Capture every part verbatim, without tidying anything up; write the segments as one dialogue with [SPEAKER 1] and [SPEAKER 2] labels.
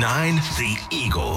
[SPEAKER 1] nine The Eagle.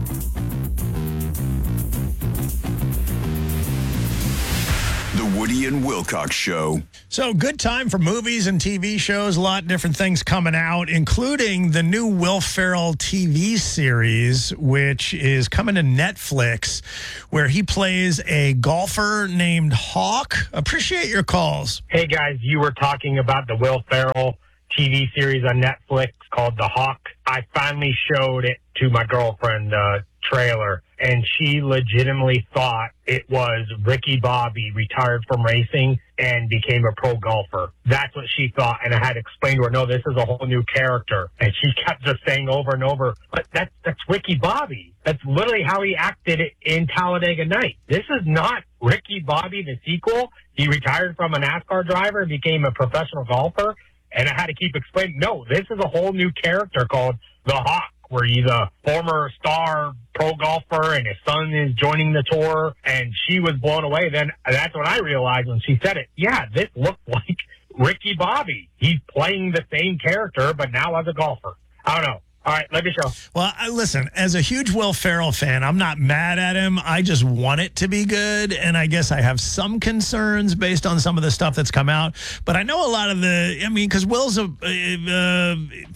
[SPEAKER 2] The Woody and Wilcox Show.
[SPEAKER 3] So, good time for movies and T V shows. A lot of different things coming out, including the new Will Ferrell T V series, which is coming to Netflix, where he plays a golfer named Hawk. Appreciate your calls.
[SPEAKER 4] Hey, guys, you were talking about the Will Ferrell T V series on Netflix called The Hawk. I finally showed it to my girlfriend, uh, trailer, and she legitimately thought it was Ricky Bobby retired from racing and became a pro golfer. That's what she thought, and I had to explain to her, no, this is a whole new character. And she kept just saying over and over, but that's, that's Ricky Bobby. That's literally how he acted in Talladega Night. This is not Ricky Bobby, the sequel. He retired from a NASCAR driver and became a professional golfer, and I had to keep explaining, no, this is a whole new character called The Hawk, where he's a former star pro golfer and his son is joining the tour, and she was blown away. Then that's when I realized when she said it, yeah, this looked like Ricky Bobby. He's playing the same character, but now as a golfer. I don't know. All right, let me show.
[SPEAKER 3] Well, I, listen, as a huge Will Ferrell fan, I'm not mad at him. I just want it to be good, and I guess I have some concerns based on some of the stuff that's come out. But I know a lot of the, I mean, because Will's a uh,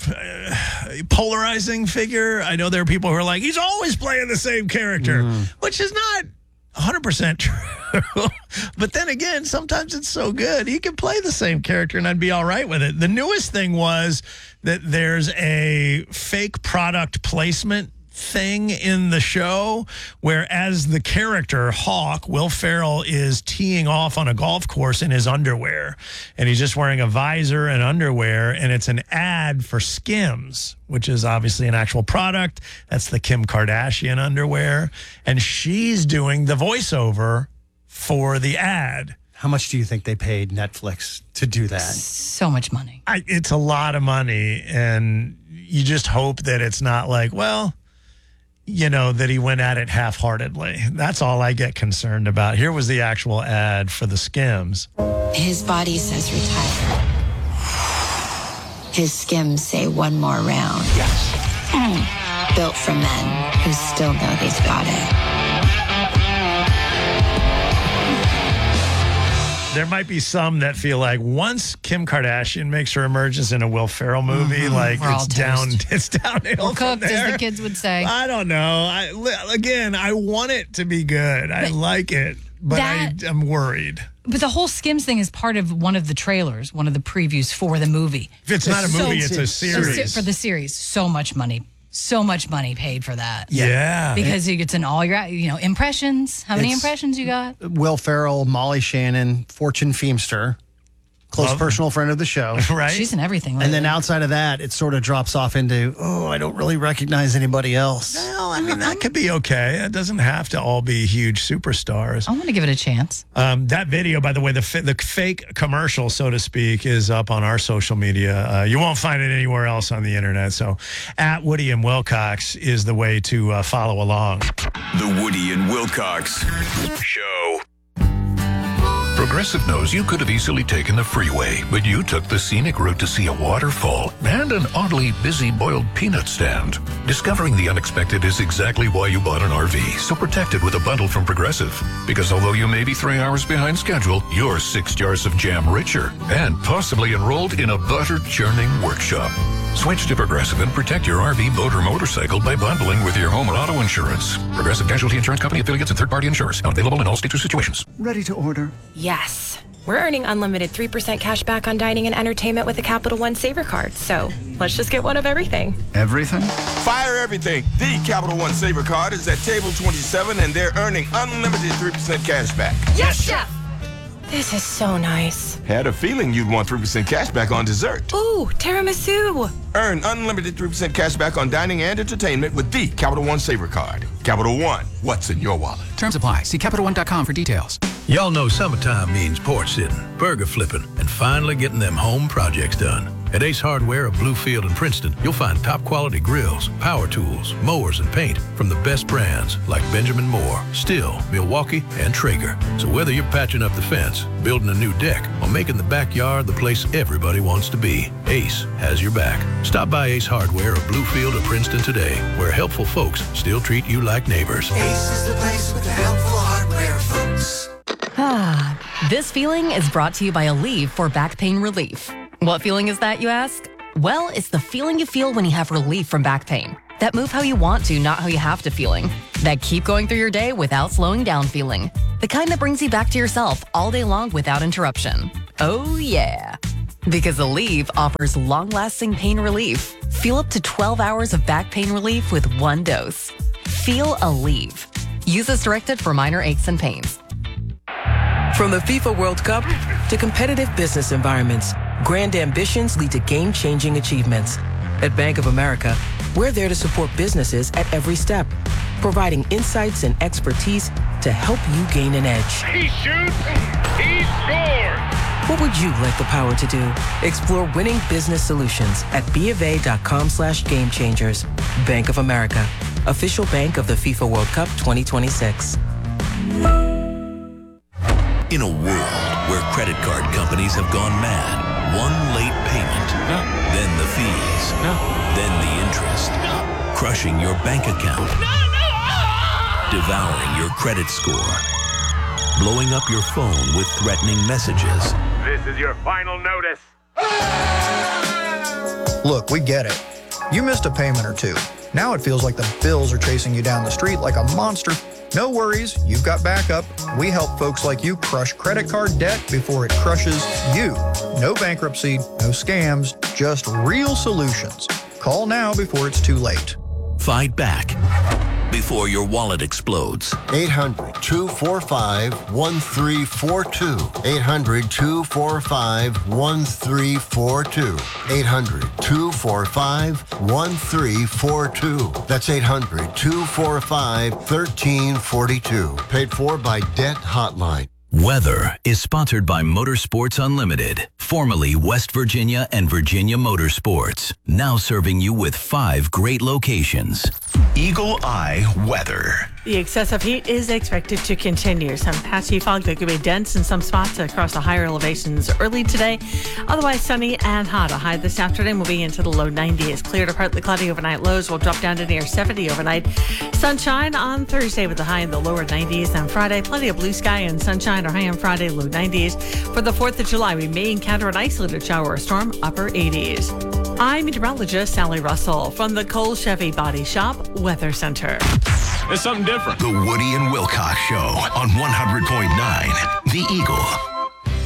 [SPEAKER 3] uh, polarizing figure. I know there are people who are like, he's always playing the same character, mm. which is not one hundred percent true. But then again, sometimes it's so good. He can play the same character and I'd be all right with it. The newest thing was that there's a fake product placement thing in the show where as the character Hawk, Will Ferrell is teeing off on a golf course in his underwear, and he's just wearing a visor and underwear, and it's an ad for Skims, which is obviously an actual product. That's the Kim Kardashian underwear, and she's doing the voiceover for the ad.
[SPEAKER 5] How much do you think they paid Netflix to do that?
[SPEAKER 6] So much money.
[SPEAKER 3] I, it's a lot of money, and you just hope that it's not like, well, you know, that he went at it half-heartedly. That's all I get concerned about. Here was the actual ad for the Skims.
[SPEAKER 7] His body says retire. His Skims say one more round.
[SPEAKER 1] Yes.
[SPEAKER 7] Mm. Built for men who still know they've got it.
[SPEAKER 3] There might be some that feel like once Kim Kardashian makes her emergence in a Will Ferrell movie, mm-hmm. like
[SPEAKER 6] We're
[SPEAKER 3] it's down, it's downhill.
[SPEAKER 6] We're cooked, as the kids would say.
[SPEAKER 3] I don't know. I, again, I want it to be good. I
[SPEAKER 6] but
[SPEAKER 3] like it, but that, I, I'm worried.
[SPEAKER 6] But the whole Skims thing is part of one of the trailers, one of the previews for the movie.
[SPEAKER 3] If it's not a movie, so, it's a series.
[SPEAKER 6] For the series, so much money. So much money paid for that.
[SPEAKER 3] Yeah.
[SPEAKER 6] Because it gets in all your, you know, impressions. How many
[SPEAKER 5] It's
[SPEAKER 6] impressions you got?
[SPEAKER 5] Will Ferrell, Molly Shannon, Fortune Feimster, close
[SPEAKER 3] Love
[SPEAKER 5] personal friend of the show.
[SPEAKER 3] Right.
[SPEAKER 6] She's in everything lately.
[SPEAKER 5] And then outside of that, it sort of drops off into, oh, I don't really recognize anybody else.
[SPEAKER 3] Well, I mean, that could be okay. It doesn't have to all be huge superstars.
[SPEAKER 6] I want to give it a chance.
[SPEAKER 3] Um, that video, by the way, the f- the fake commercial, so to speak, is up on our social media. Uh, you won't find it anywhere else on the internet. So at Woody and Wilcox is the way to uh, follow along.
[SPEAKER 2] The Woody and Wilcox Show.
[SPEAKER 8] Progressive knows you could have easily taken the freeway, but you took the scenic route to see a waterfall and an oddly busy boiled peanut stand. Discovering the unexpected is exactly why you bought an R V, so protect it with a bundle from Progressive. Because although you may be three hours behind schedule, you're six jars of jam richer and possibly enrolled in a butter churning workshop. Switch to Progressive and protect your R V, boat, or motorcycle by bundling with your home or auto insurance. Progressive Casualty Insurance Company, affiliates, and third-party insurers. Not available in all states or situations.
[SPEAKER 9] Ready to order?
[SPEAKER 10] Yes. We're earning unlimited three percent cash back on dining and entertainment with the Capital One Saver Card. So let's just get one of everything.
[SPEAKER 9] Everything?
[SPEAKER 11] Fire everything. The Capital One Saver Card is at table twenty-seven, and they're earning unlimited three percent cash back.
[SPEAKER 10] Yes, Chef! This is so nice.
[SPEAKER 11] Had a feeling you'd want three percent cash back on dessert.
[SPEAKER 10] Ooh, tiramisu.
[SPEAKER 11] Earn unlimited three percent cash back on dining and entertainment with the Capital One Saver Card. Capital One, what's in your wallet?
[SPEAKER 12] Terms apply. See Capital One dot com for details.
[SPEAKER 13] Y'all know summertime means porch sitting, burger flipping, and finally getting them home projects done.
[SPEAKER 8] At Ace Hardware of Bluefield and Princeton, you'll find top-quality grills, power tools, mowers, and paint from the best brands like Benjamin Moore, Stihl, Milwaukee, and Traeger. So whether you're patching up the fence, building a new deck, or making the backyard the place everybody wants to be, Ace has your back. Stop by Ace Hardware of Bluefield or Princeton today, where helpful folks still treat you like neighbors.
[SPEAKER 1] Ace is the place with the helpful hardware, folks.
[SPEAKER 9] Ah, this feeling is brought to you by Aleve for back pain relief. What feeling is that, you ask? Well, it's the feeling you feel when you have relief from back pain. That move how you want to, not how you have to feeling. That keep going through your day without slowing down feeling. The kind that brings you back to yourself all day long without interruption. Oh yeah. Because Aleve offers long-lasting pain relief. Feel up to twelve hours of back pain relief with one dose. Feel Aleve. Use as directed for minor aches and pains.
[SPEAKER 13] From the FIFA World Cup to competitive business environments, grand ambitions lead to game-changing achievements. At Bank of America, we're there to support businesses at every step, providing insights and expertise to help you gain an edge.
[SPEAKER 14] He shoots, he scores!
[SPEAKER 13] What would you like the power to do? Explore winning business solutions at bofa.com slash game changers. Bank of America, official bank of the FIFA World Cup twenty twenty-six.
[SPEAKER 15] In a world where credit card companies have gone mad, one late payment,
[SPEAKER 16] no.
[SPEAKER 15] then the fees,
[SPEAKER 16] no.
[SPEAKER 15] then the interest,
[SPEAKER 16] no.
[SPEAKER 15] crushing your bank account,
[SPEAKER 16] no, no.
[SPEAKER 15] devouring your credit score, blowing up your phone with threatening messages.
[SPEAKER 14] This is your final notice.
[SPEAKER 17] Look, we get it. You missed a payment or two. Now it feels like the bills are chasing you down the street like a monster. No worries, you've got backup. We help folks like you crush credit card debt before it crushes you. No bankruptcy, no scams, just real solutions. Call now before it's too late.
[SPEAKER 15] Fight back before your wallet explodes.
[SPEAKER 18] eight hundred, two four five, one three four two. eight hundred, two four five, one three four two. eight hundred, two four five, one three four two. That's eight hundred, two four five, one three four two. Paid for by Debt Hotline.
[SPEAKER 15] Weather is sponsored by Motorsports Unlimited, formerly West Virginia and Virginia Motorsports, now serving you with five great locations.
[SPEAKER 2] Eagle Eye Weather.
[SPEAKER 19] The excessive heat is expected to continue. Some patchy fog that could be dense in some spots across the higher elevations early today. Otherwise sunny and hot. A high this afternoon will be into the low nineties. Clear to partly cloudy overnight. Lows will drop down to near seventy overnight. Sunshine on Thursday with a high in the lower nineties. And Friday, plenty of blue sky and sunshine. Our high on Friday, low nineties. For the fourth of July, we may encounter an isolated shower or storm, upper eighties. I'm meteorologist Sally Russell from the Cole Chevy Body Shop Weather Center.
[SPEAKER 2] It's something different. The Woody and Wilcox Show on one hundred point nine The Eagle.